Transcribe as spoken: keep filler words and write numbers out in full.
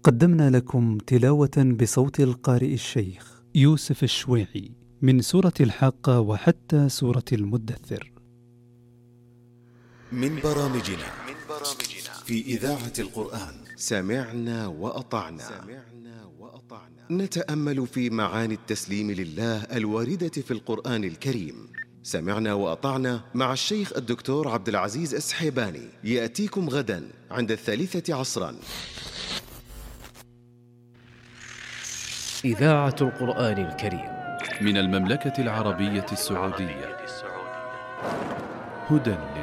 قدمنا لكم تلاوة بصوت القارئ الشيخ يوسف الشويعي من سورة الحاقة وحتى سورة المدثر. من برامجنا في إذاعة القرآن سمعنا وأطعنا. نتأمل في معاني التسليم لله الواردة في القرآن الكريم. سمعنا وأطعنا مع الشيخ الدكتور عبد العزيز السحيباني، يأتيكم غدا عند الثالثة عصرا. إذاعة القرآن الكريم من المملكة العربية السعودية. هدى